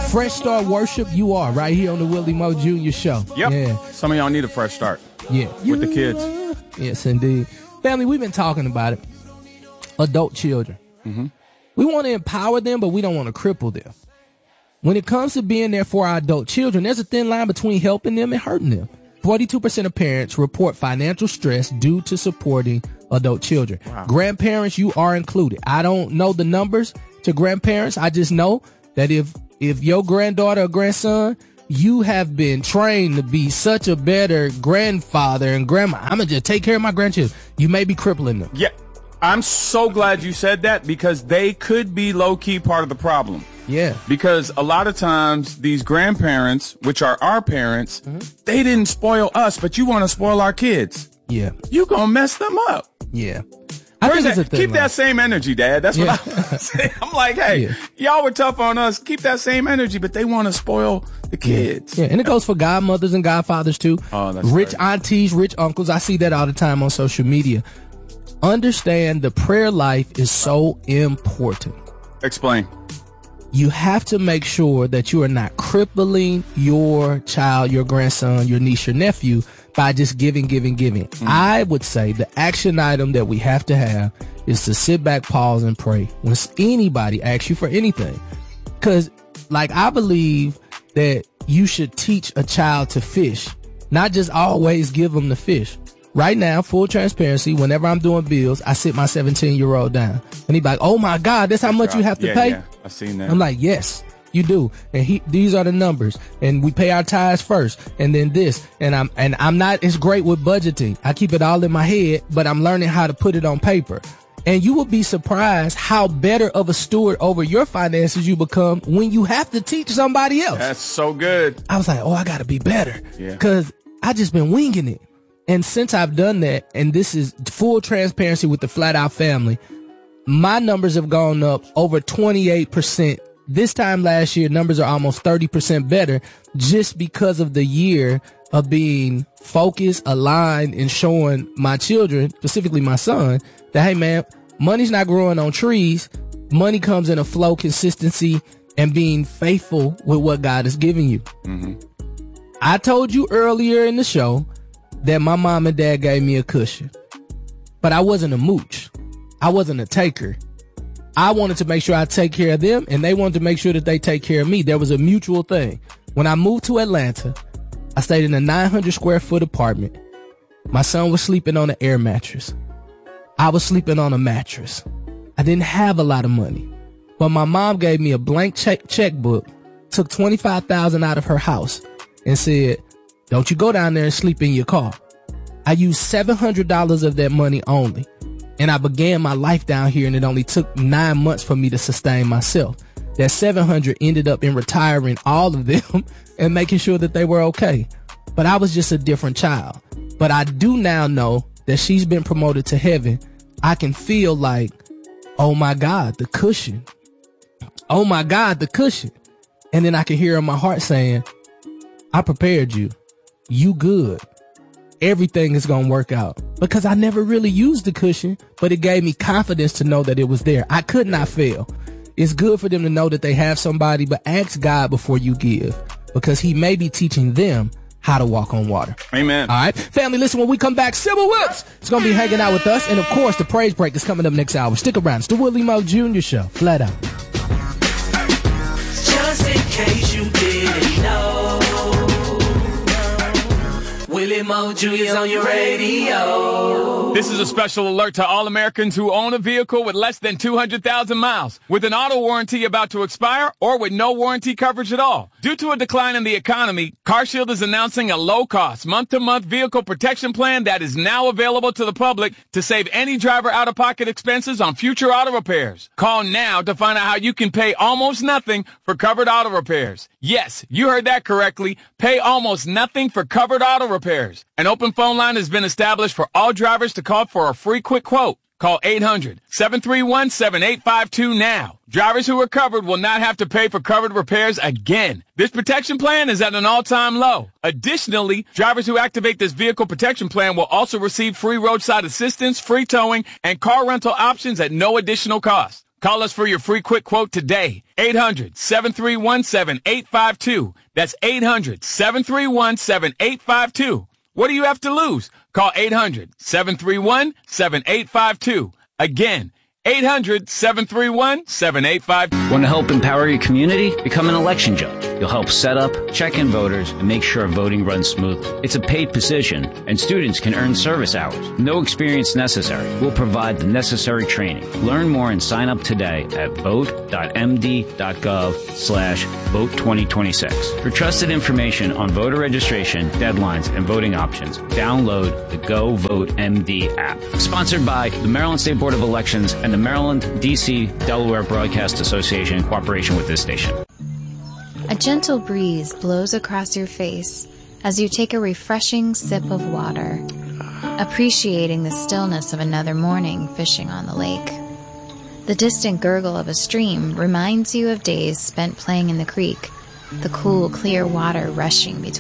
Fresh Start Worship, you are right here on the Willie Moe Jr. Show. Yep. Yeah. Some of y'all need a fresh start. Yeah. With the kids. Yes, indeed. Family, we've been talking about it. Adult children. Mm-hmm. We want to empower them, but we don't want to cripple them. When it comes to being there for our adult children, there's a thin line between helping them and hurting them. 42% of parents report financial stress due to supporting adult children. Wow. Grandparents, you are included. I don't know the numbers to grandparents. I just know that if your granddaughter or grandson, you have been trained to be such a better grandfather and grandma, I'm going to just take care of my grandchildren, you may be crippling them. Yeah. I'm so glad you said that because they could be low-key part of the problem. Yeah. Because a lot of times these grandparents, which are our parents, they didn't spoil us, but you want to spoil our kids. Yeah. You going to mess them up. Yeah. Keep that same energy, Dad. That's what I say. I'm like, hey, y'all were tough on us. Keep that same energy, but they want to spoil the kids. Yeah, and it goes for godmothers and godfathers too. Oh, that's rich right. aunties, rich uncles. I see that all the time on social media. Understand the prayer life is so important. Explain. You have to make sure that you are not crippling your child, your grandson, your niece, your nephew by just giving. I would say the action item that we have to have is to sit back, pause, and pray when anybody asks you for anything. Because, I believe that you should teach a child to fish, not just always give them the fish. Right now, full transparency, whenever I'm doing bills, I sit my 17-year-old down. And he's like, oh, my God, that's how much you have to pay? Yeah, I've seen that. I'm like, yes, you do. And these are the numbers. And we pay our tithes first. And then this. And I'm not as great with budgeting. I keep it all in my head, but I'm learning how to put it on paper. And you will be surprised how better of a steward over your finances you become when you have to teach somebody else. That's so good. I was like, oh, I got to be better. Yeah. Because I just been winging it. And since I've done that, and this is full transparency with the Flat Out family, my numbers have gone up over 28%. This time last year, numbers are almost 30% better just because of the year of being focused, aligned, and showing my children, specifically my son, that, hey, man, money's not growing on trees. Money comes in a flow, consistency, and being faithful with what God has given you. Mm-hmm. I told you earlier in the show that my mom and dad gave me a cushion, but I wasn't a mooch. I wasn't a taker. I wanted to make sure I take care of them, and they wanted to make sure that they take care of me. There was a mutual thing. When I moved to Atlanta, I stayed in a 900 square foot apartment. My son was sleeping on an air mattress. I was sleeping on a mattress. I didn't have a lot of money, but my mom gave me a blank checkbook, took $25,000 out of her house, and said, don't you go down there and sleep in your car. I used $700 of that money only. And I began my life down here, and it only took 9 months for me to sustain myself. That $700 ended up in retiring all of them and making sure that they were okay. But I was just a different child. But I do now know that she's been promoted to heaven. I can feel like, oh my God, the cushion. Oh my God, the cushion. And then I can hear in my heart saying, I prepared you. You good. Everything is going to work out. Because I never really used the cushion, but it gave me confidence to know that it was there. I could not fail. It's good for them to know that they have somebody, but ask God before you give, because he may be teaching them how to walk on water. Amen. All right. Family, listen, when we come back, Sybil Wilkes is going to be hanging out with us. And of course, the praise break is coming up next hour. Stick around. It's the Willie Moe Jr. Show. Flat Out. Just in case you didn't know, Willie Moe Jr. is on your radio. This is a special alert to all Americans who own a vehicle with less than 200,000 miles, with an auto warranty about to expire, or with no warranty coverage at all. Due to a decline in the economy, CarShield is announcing a low-cost, month-to-month vehicle protection plan that is now available to the public to save any driver out-of-pocket expenses on future auto repairs. Call now to find out how you can pay almost nothing for covered auto repairs. Yes, you heard that correctly. Pay almost nothing for covered auto repairs. An open phone line has been established for all drivers to call for a free quick quote. Call 800-731-7852 now. Drivers who are covered will not have to pay for covered repairs again. This protection plan is at an all-time low. Additionally, drivers who activate this vehicle protection plan will also receive free roadside assistance, free towing, and car rental options at no additional cost. Call us for your free quick quote today. 800-731-7852. That's 800-731-7852. What do you have to lose? Call 800-731-7852. Again, 800-731-7852. Want to help empower your community? Become an election judge. You'll help set up, check in voters, and make sure voting runs smoothly. It's a paid position, and students can earn service hours. No experience necessary. We'll provide the necessary training. Learn more and sign up today at vote.md.gov/vote2026. For trusted information on voter registration, deadlines, and voting options, download the Go Vote MD app. Sponsored by the Maryland State Board of Elections and the Maryland, D.C., Delaware Broadcast Association in cooperation with this station. A gentle breeze blows across your face as you take a refreshing sip of water, appreciating the stillness of another morning fishing on the lake. The distant gurgle of a stream reminds you of days spent playing in the creek, the cool, clear water rushing between